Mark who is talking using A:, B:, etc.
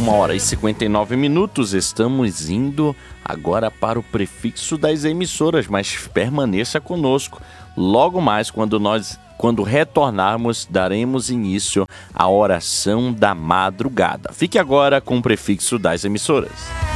A: 1h59, estamos indo agora para o prefixo das emissoras, mas permaneça conosco. Logo mais, quando retornarmos, daremos início à oração da madrugada. Fique agora com o prefixo das emissoras.